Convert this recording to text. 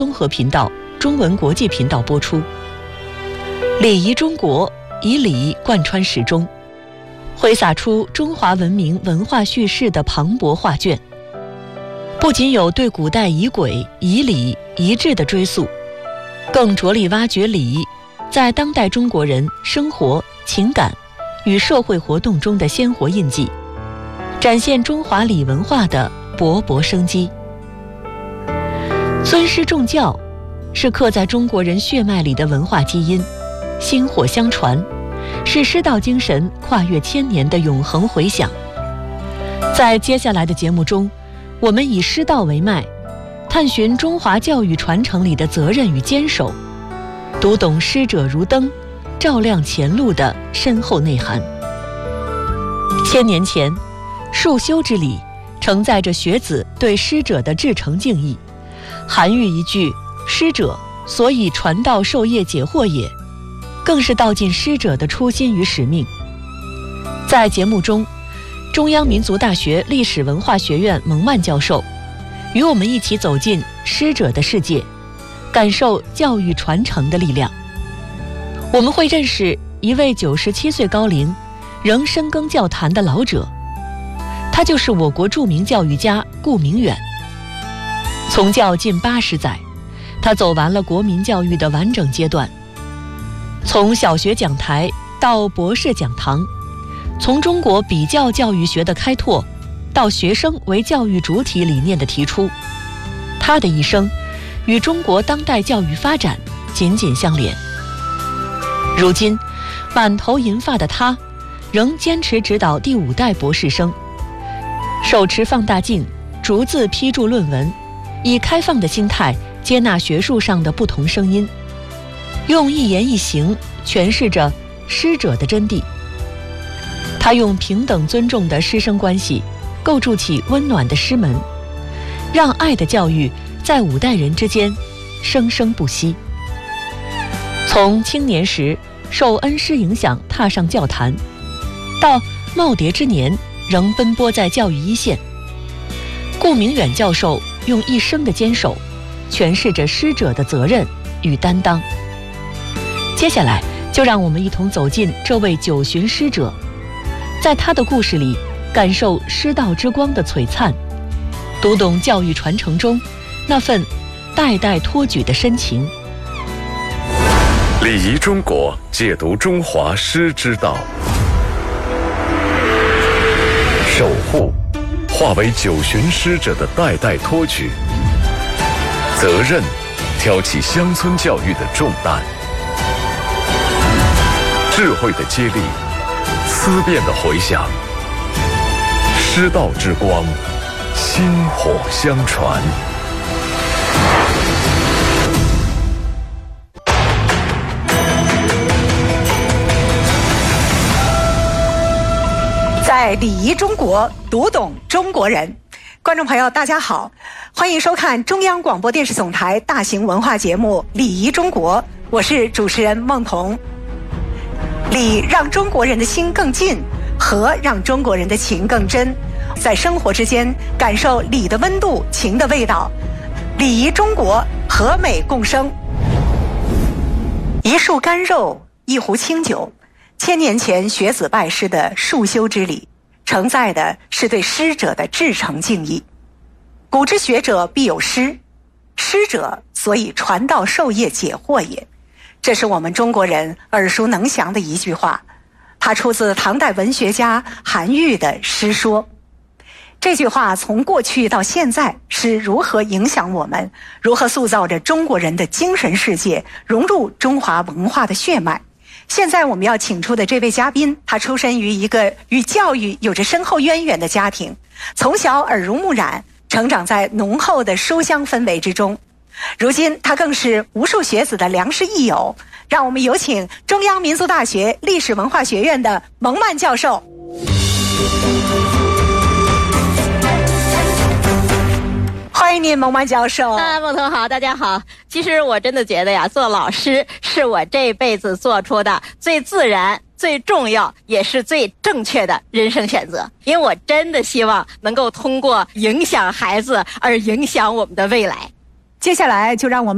综合频道、中文国际频道播出。礼仪中国，以礼贯穿始终，挥洒出中华文明文化叙事的磅礴画卷。不仅有对古代仪轨、仪礼、仪制的追溯，更着力挖掘礼仪在当代中国人生活、情感与社会活动中的鲜活印记，展现中华礼文化的勃勃生机。尊师重教是刻在中国人血脉里的文化基因，薪火相传，是师道精神跨越千年的永恒回响。在接下来的节目中，我们以师道为脉，探寻中华教育传承里的责任与坚守，读懂师者如灯，照亮前路的深厚内涵。千年前，束修之礼承载着学子对师者的至诚敬意。韩愈一句“师者，所以传道授业解惑也”，更是道尽师者的初心与使命。在节目中，中央民族大学历史文化学院蒙曼教授与我们一起走进师者的世界，感受教育传承的力量。我们会认识一位97岁高龄仍深耕教坛的老者，他就是我国著名教育家顾明远。从教近80载，他走完了国民教育的完整阶段，从小学讲台到博士讲堂，从中国比较教育学的开拓到学生为教育主体理念的提出，他的一生与中国当代教育发展紧紧相连。如今满头银发的他仍坚持指导第5代博士生，手持放大镜逐字批注论文，以开放的心态接纳学术上的不同声音，用一言一行诠释着师者的真谛。他用平等尊重的师生关系构筑起温暖的师门，让爱的教育在5代人之间生生不息。从青年时受恩师影响踏上教坛，到耄耋之年仍奔波在教育一线，顾明远教授用一生的坚守诠释着师者的责任与担当。接下来就让我们一同走进这位9旬师者，在他的故事里感受师道之光的璀璨，读懂教育传承中那份代代托举的深情。 礼仪中国，解读中华师之道，守护化为9旬师者的代代托举，责任挑起乡村教育的重担，智慧的接力，思辨的回响，师道之光，薪火相传。 在礼仪中国，读懂中国人。观众朋友大家好，欢迎收看中央广播电视总台大型文化节目《礼仪中国》，我是主持人孟彤。礼让中国人的心更近，和让中国人的情更真，在生活之间感受礼的温度，情的味道。礼仪中国，和美共生。一束干肉，一壶清酒，千年前学子拜师的束修之礼，承载的是对师者的至诚敬意。古之学者必有师，师者，所以传道授业解惑也。这是我们中国人耳熟能详的一句话，它出自唐代文学家韩愈的诗说。这句话从过去到现在是如何影响我们，如何塑造着中国人的精神世界，融入中华文化的血脉。现在我们要请出的这位嘉宾，他出身于一个与教育有着深厚渊源的家庭，从小耳濡目染，成长在浓厚的书香氛围之中。如今他更是无数学子的良师益友。让我们有请中央民族大学历史文化学院的蒙曼教授。欢迎您，蒙曼教授。 孟彤好，大家好。其实我真的觉得呀，做老师是我这辈子做出的最自然、最重要，也是最正确的人生选择。因为我真的希望能够通过影响孩子而影响我们的未来。 接下来就让我们